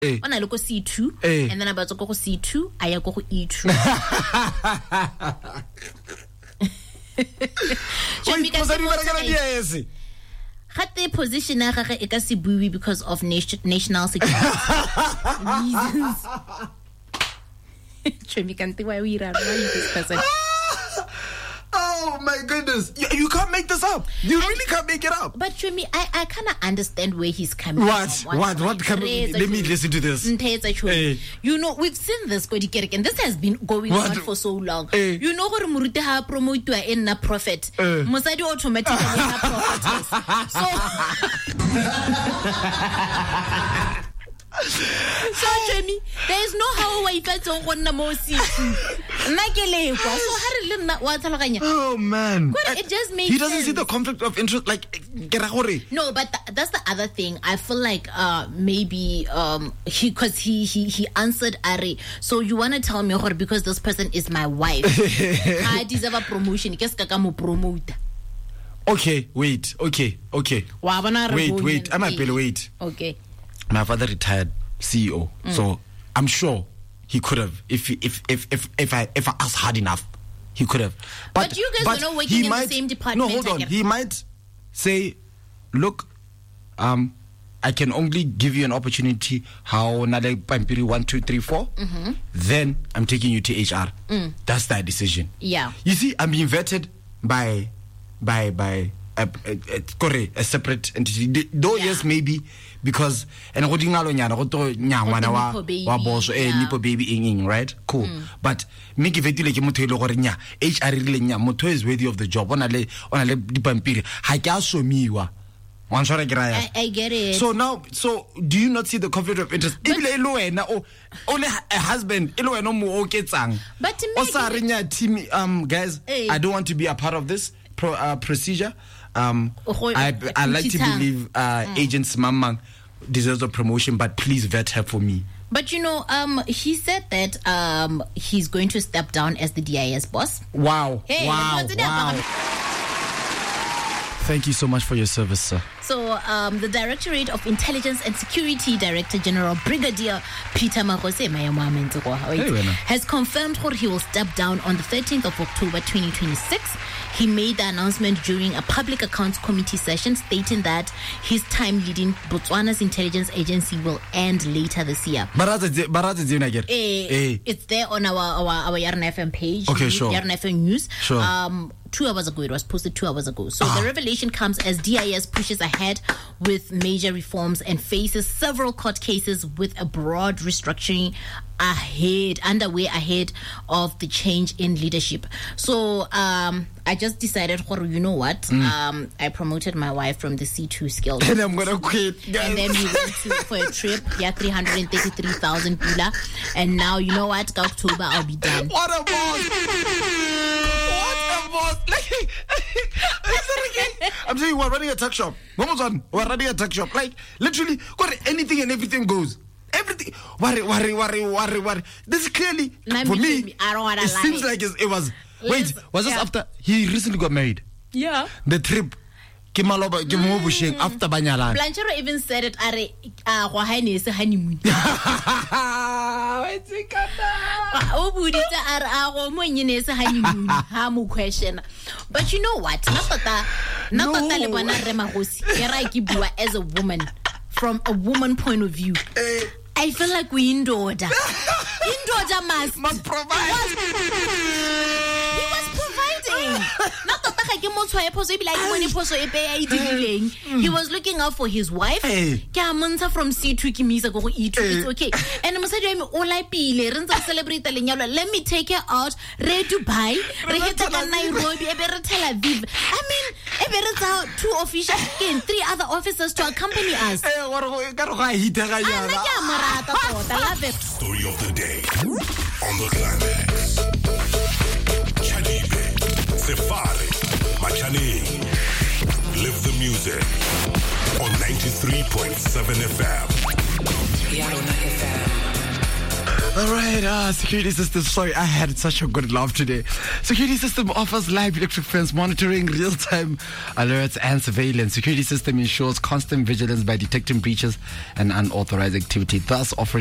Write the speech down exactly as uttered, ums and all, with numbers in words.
Eh. Ona le ko C two Eh. and then about to go C two, aya go E two. Wait, was that even Gat the position na gage e ka se bui because of nation, national security reasons. Chemi kanti wa we ra this person. Oh my goodness. You, you can't make this up. You and, really can't make it up. But Chemi, I, I kind of understand where he's coming what? from. What? What? What? Come, let me listen to this. Hey. You know, we've seen this, and this has been going what? on for so long. Hey. You know what Murute ha promote to in a prophet. Mosadi automatically ha prophetess. So So Jamie, there is no how I felt on one more seat. Oh man. Well, it just makes He doesn't sense. see the conflict of interest like no, but th- that's the other thing. I feel like uh maybe um he because he he he answered Ari. So you wanna tell me because this person is my wife. I deserve a promotion. Promote. Okay, wait, okay, okay. Wait, wait, I'm a wait. Okay. My father retired C E O, mm. so I'm sure he could have, if if if if if I if I asked hard enough, he could have. But, but you guys but were not working in might, the same department. No, hold on. He might say, "Look, um, I can only give you an opportunity. How Nale Pampiri one two three four. Mm-hmm. Then I'm taking you to H R. Mm. That's that decision. Yeah. You see, I'm being vetted by by by a, a, a, a separate entity. Though yeah. yes, maybe. Because and go dingalo nyana go to nyangwana wa wa boso eh nipo baby ing right cool mm. But me ke vetile ke motho ile gore nya H R ile nya motho is worthy of the job ona le ona le dipampiri ha ke a somiwa wan sore ke raya I get it. So now so do you not see the conflict of interest ibile ile wena o only a husband ile wena mo oketsang but to o sa re nya team um guys hey. I don't want to be a part of this pro, uh, procedure. Um, I I like to believe uh, mm. Agent Mamang deserves a promotion, but please vet her for me. But you know, um, he said that um, he's going to step down as the D I S boss. Wow! Hey, wow! Wow! Thank you so much for your service, sir. So, um, the Directorate of Intelligence and Security Director General Brigadier Peter Magose hey, has confirmed that he will step down on the thirteenth of October twenty twenty-six. He made the announcement during a public accounts committee session, stating that his time leading Botswana's intelligence agency will end later this year. But eh, it's there on our our, our Yarn F M page. Okay, sure. Yarn F M News. Sure. Um, two hours ago, it was posted two hours ago. So ah. the revelation comes as D I S pushes ahead with major reforms and faces several court cases with a broad restructuring ahead, underway ahead of the change in leadership. So um, I just decided, you know what? Mm. Um, I promoted my wife from the C two skills. And I'm gonna quit. Guys. And then we went to, for a trip, yeah, three hundred thirty-three thousand pula. And now, you know what? October, I'll be done. What a boss! What a boss! Like, I'm saying we're running a tuck shop. We're running a tuck shop. Like, literally, anything and everything goes. Everything, worry, worry, worry, worry, worry. This is clearly, Let for me, me, I don't wanna it lie. seems like it was, wait, was this yeah. after, he recently got married? Yeah. The trip, ke maloba, ke mo busheng after banyalana. Blanchero even said it, are, uh, wahane is a honeymoon. Wait, see, kata. Oh, budita are, uh, mwenye is a honeymoon. Hamu question. But you know what? Nakota, nakota lebana remahosi. Kera ikibua as a woman, from a woman point of view. Eh. I feel like we in order. In order must must provide. He was providing. Not that he was looking out for his wife. Hey. From C two Kimisa go E two. It's okay. And I said, celebrate. Let me take her out. Re Dubai. Re Nairobi. Tel Aviv. I mean, two officials again, three other officers to accompany us. Story of the day on the Climax. Chadibe, Sefari, Machani. Live the music on ninety-three point seven F M. Yarona F M. All right, uh, security system. Sorry, I had such a good laugh today. Security system offers live electric fence monitoring, real-time alerts, and surveillance. Security system ensures constant vigilance by detecting breaches and unauthorized activity, thus offering